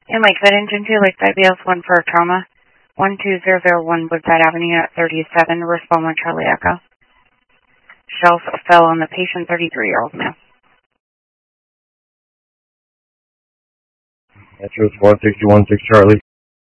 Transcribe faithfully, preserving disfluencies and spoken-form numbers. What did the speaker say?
And Lakeside Engine two, Lakeside B S one for trauma. one two zero zero one Woodside Avenue at thirty-seven, respond with Charlie Echo. Shelf fell on the patient, thirty-three-year-old male. That's response sixty-one six Charlie.